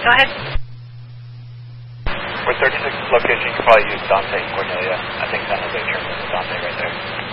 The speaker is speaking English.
Go ahead. For 36th location, you can probably use Dante and Cornelia. I think San Jose terminal is Dante right there.